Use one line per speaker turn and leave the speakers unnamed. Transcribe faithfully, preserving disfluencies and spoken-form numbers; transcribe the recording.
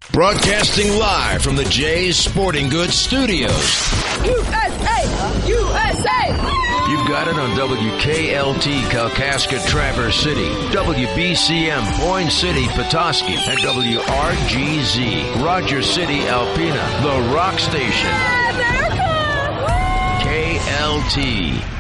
Broadcasting live from the Jay's Sporting Goods Studios.
U S A! U S A!
You've got it on W K L T Kalkaska Traverse City, W B C M Boyne City Petoskey, and W R G Z Rogers City Alpena, the Rock Station. K L T.